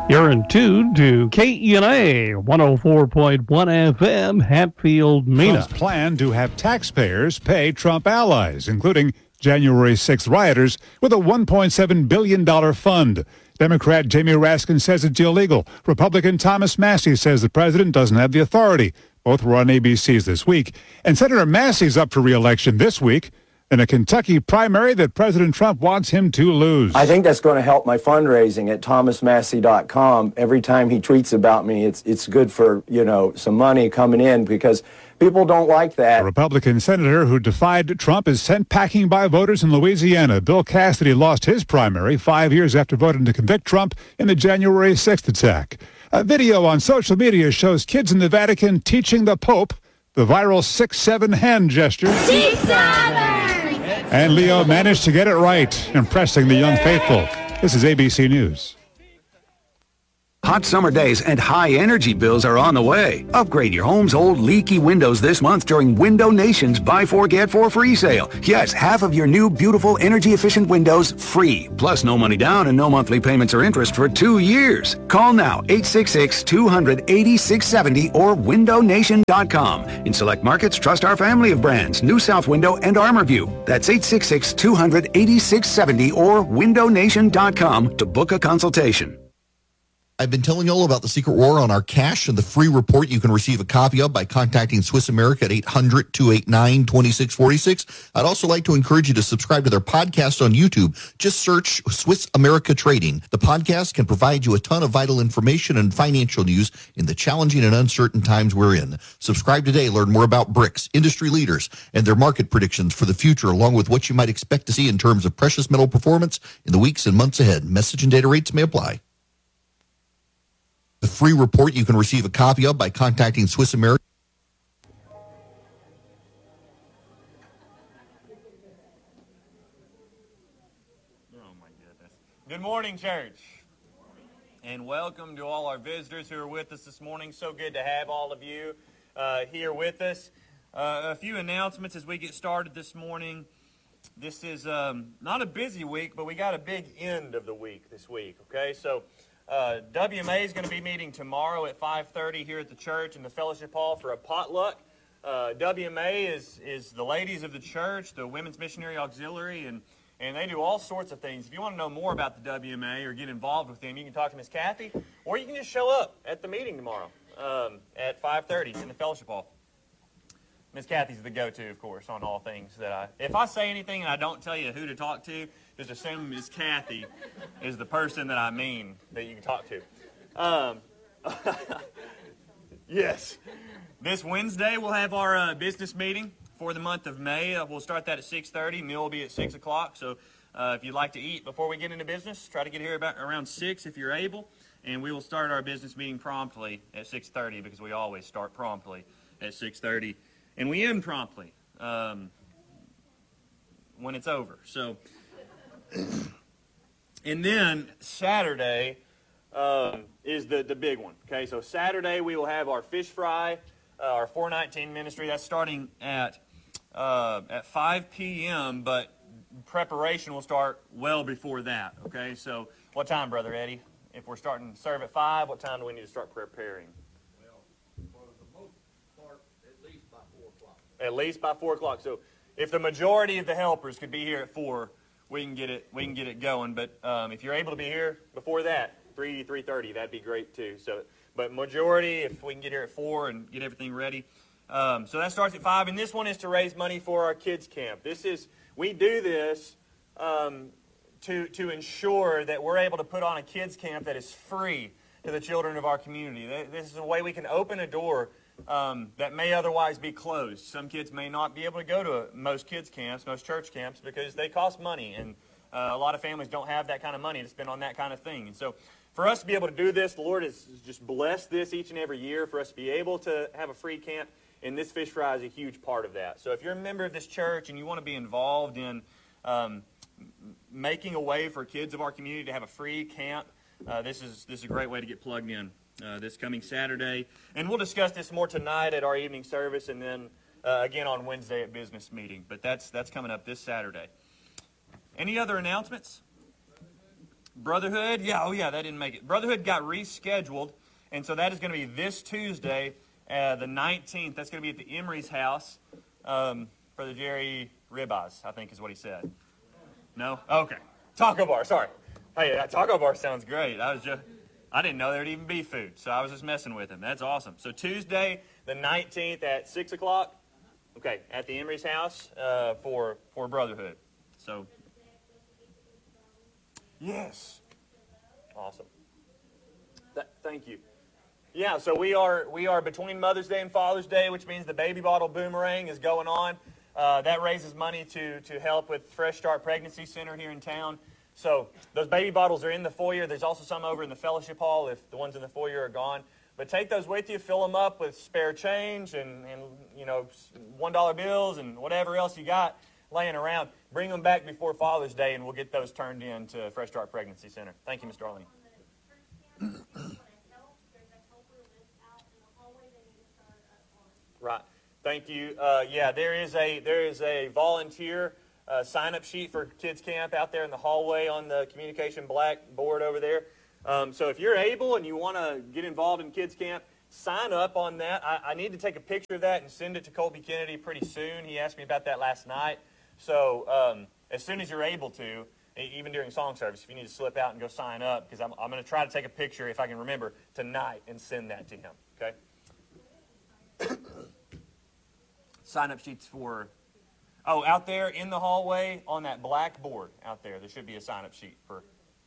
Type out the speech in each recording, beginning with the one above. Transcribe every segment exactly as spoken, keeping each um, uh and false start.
You're in tune to K E N A one oh four point one F M, Hatfield, Mena. Trump's plan to have taxpayers pay Trump allies, including January sixth rioters, with a one point seven billion dollars fund. Democrat Jamie Raskin says it's illegal. Republican Thomas Massie says the president doesn't have the authority. Both were on A B C's this week. And Senator Massie's up for re-election this week in a Kentucky primary that President Trump wants him to lose. I think that's going to help my fundraising at thomas massey dot com. Every time he tweets about me, it's it's good for, you know, some money coming in because people don't like that. A Republican senator who defied Trump is sent packing by voters in Louisiana. Bill Cassidy lost his primary five years after voting to convict Trump in the January sixth attack. A video on social media shows kids in the Vatican teaching the Pope the viral six seven hand gesture. Six, seven. And Leo managed to get it right, impressing the young faithful. This is A B C News. Hot summer days and high energy bills are on the way. Upgrade your home's old leaky windows this month during Window Nation's Buy Four Get Four Free sale. Yes, half of your new beautiful energy efficient windows free. Plus no money down and no monthly payments or interest for two years. Call now eight six six, two hundred, eighty-six seventy or window nation dot com. In select markets, trust our family of brands, New South Window and ArmorView. That's eight six six, two hundred, eighty-six seventy or window nation dot com to book a consultation. I've been telling you all about the Secret War on our cash and the free report you can receive a copy of by contacting Swiss America at eight hundred, two eight nine, two six four six. I'd also like to encourage you to subscribe to their podcast on YouTube. Just search Swiss America Trading. The podcast can provide you a ton of vital information and financial news in the challenging and uncertain times we're in. Subscribe today. Learn more about B R I C S, industry leaders, and their market predictions for the future, along with what you might expect to see in terms of precious metal performance in the weeks and months ahead. Message and data rates may apply. The free report you can receive a copy of by contacting Swiss America. Oh, my goodness. Good morning, church. And welcome to all our visitors who are with us this morning. So good to have all of you uh, here with us. Uh, a few announcements as we get started this morning. This is um, not a busy week, but we got a big end of the week this week, okay? So Uh, W M A is going to be meeting tomorrow at five thirty here at the church in the fellowship hall for a potluck. Uh, W M A is is the ladies of the church, the Women's Missionary Auxiliary, and, and they do all sorts of things. If you want to know more about the W M A or get involved with them, you can talk to Miss Kathy, or you can just show up at the meeting tomorrow um, at five thirty in the fellowship hall. Miss Kathy's the go-to, of course, on all things that I... If I say anything and I don't tell you who to talk to, just assume Miss Kathy is the person that I mean that you can talk to. Um, yes. This Wednesday, we'll have our uh, business meeting for the month of May. Uh, we'll start that at six thirty. Meal will be at six o'clock. So uh, if you'd like to eat before we get into business, try to get here about around six if you're able. And we will start our business meeting promptly at six thirty because we always start promptly at six thirty. And we end promptly um, when it's over. So, and then Saturday um, is the, the big one. Okay, so Saturday we will have our fish fry, uh, our four nineteen ministry. That's starting at uh, at five p.m., but preparation will start well before that. Okay, so what time, Brother Eddie? If we're starting to serve at five, what time do we need to start preparing? At least by four o'clock. So if the majority of the helpers could be here at four, we can get it. We can get it going. But um, if you're able to be here before that, three three thirty, that'd be great too. So, but majority, if we can get here at four and get everything ready. Um, so that starts at five, and this one is to raise money for our kids camp. This is we do this um, to to ensure that we're able to put on a kids camp that is free to the children of our community. This is a way we can open a door Um, that may otherwise be closed. Some kids may not be able to go to most kids camps, most church camps, because they cost money, and uh, a lot of families don't have that kind of money to spend on that kind of thing. And so for us to be able to do this, the Lord has just blessed this each and every year for us to be able to have a free camp, and this fish fry is a huge part of that. So if you're a member of this church and you want to be involved in um, making a way for kids of our community to have a free camp, uh, this is this is a great way to get plugged in. Uh, this coming Saturday. And we'll discuss this more tonight at our evening service and then uh, again on Wednesday at business meeting. But that's that's coming up this Saturday. Any other announcements? Brotherhood, yeah, oh yeah, that didn't make it. Brotherhood got rescheduled, and so that is going to be this Tuesday, uh, the nineteenth. That's going to be at the Emery's house. Um, Brother Jerry Ribeyes, I think is what he said. No? Okay. Taco bar, sorry. Hey, that taco bar sounds great. I was just, I didn't know there'd even be food, so I was just messing with him. That's awesome. So Tuesday, the nineteenth at six o'clock, okay, at the Emery's house uh, for, for Brotherhood. So, yes. Awesome. Th- thank you. Yeah, so we are we are between Mother's Day and Father's Day, which means the Baby Bottle Boomerang is going on. Uh, that raises money to to help with Fresh Start Pregnancy Center here in town. So those baby bottles are in the foyer. There's also some over in the fellowship hall if the ones in the foyer are gone. But take those with you, fill them up with spare change and, and you know, one dollar bills and whatever else you got laying around. Bring them back before Father's Day, and we'll get those turned in to Fresh Start Pregnancy Center. Thank you, Miz Darlene. Right. Thank you. Uh, yeah, there is a there is a volunteer uh, sign-up sheet for kids camp out there in the hallway on the communication blackboard over there. Um, so if you're able and you want to get involved in kids camp, sign up on that. I, I need to take a picture of that and send it to Colby Kennedy pretty soon. He asked me about that last night. So um, as soon as you're able to, even during song service, if you need to slip out and go sign up, because I'm, I'm going to try to take a picture, if I can remember, tonight and send that to him. Okay? Sign-up sheets for, oh, out there in the hallway on that black board out there, there should be a sign-up sheet for,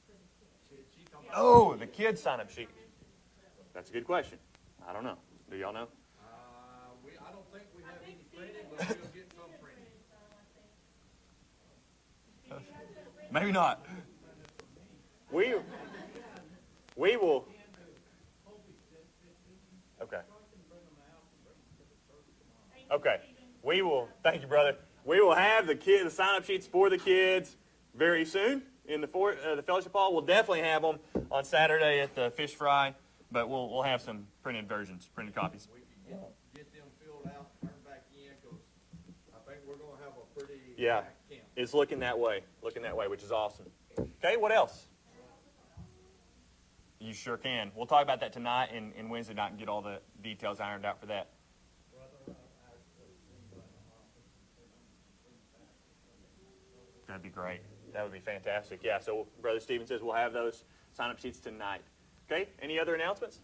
oh, the kids' sign-up sheet. That's a good question. I don't know. Do y'all know? Uh, we, I don't think we have any printed, but we'll get some printed. Maybe not. We, we will. Okay. Okay. We will, thank you, brother. We will have the kid, the sign-up sheets for the kids very soon in the for, uh, the fellowship hall. We'll definitely have them on Saturday at the fish fry, but we'll we'll have some printed versions, printed copies. We can get them filled out, turn back in, because I think we're going to have a pretty yeah, packed camp. It's looking that way, looking that way, which is awesome. Okay, what else? You sure can. We'll talk about that tonight and, and Wednesday night and get all the details ironed out for that. That'd be great. That would be fantastic. Yeah, so Brother Stephen says we'll have those sign-up sheets tonight. Okay, any other announcements?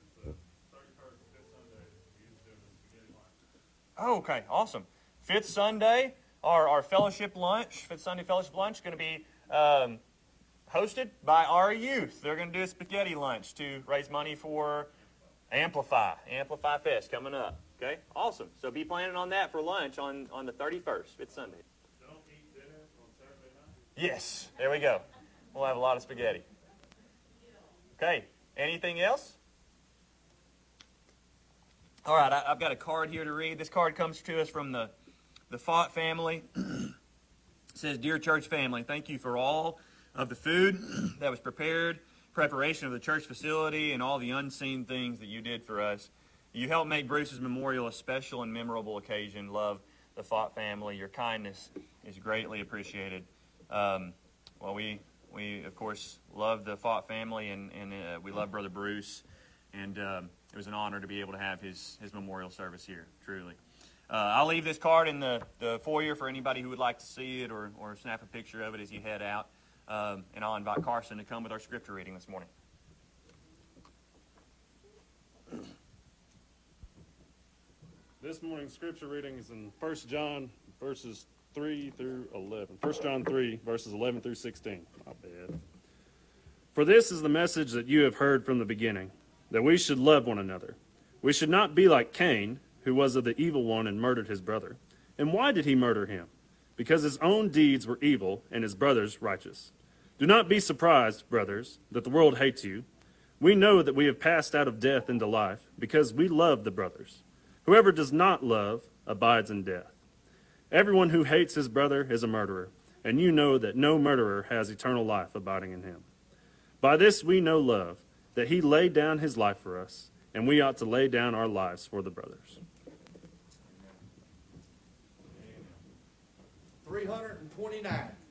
Oh, okay, awesome. Fifth Sunday, our, our fellowship lunch, Fifth Sunday fellowship lunch is going to be um, hosted by our youth. They're going to do a spaghetti lunch to raise money for Amplify, Amplify Fest coming up. Okay, awesome. So be planning on that for lunch on, on the thirty-first, Fifth Sunday. Yes, there we go. We'll have a lot of spaghetti. Okay, anything else? All right, I, I've got a card here to read. This card comes to us from the, the Fott family. It says, Dear church family, thank you for all of the food that was prepared, preparation of the church facility, and all the unseen things that you did for us. You helped make Bruce's memorial a special and memorable occasion. Love the Fott family. Your kindness is greatly appreciated. Um, well, we, we, of course, love the Fott family, and, and uh, we love Brother Bruce, and um, it was an honor to be able to have his, his memorial service here, truly. Uh, I'll leave this card in the, the foyer for anybody who would like to see it or, or snap a picture of it as you head out, um, and I'll invite Carson to come with our scripture reading this morning. This morning's scripture reading is in First John, verses three through eleven. First John three, verses eleven through sixteen. My bad. For this is the message that you have heard from the beginning, that we should love one another. We should not be like Cain, who was of the evil one and murdered his brother. And why did he murder him? Because his own deeds were evil and his brother's righteous. Do not be surprised, brothers, that the world hates you. We know that we have passed out of death into life, because we love the brothers. Whoever does not love abides in death. Everyone who hates his brother is a murderer, and you know that no murderer has eternal life abiding in him. By this we know love, that he laid down his life for us, and we ought to lay down our lives for the brothers. three hundred twenty-nine.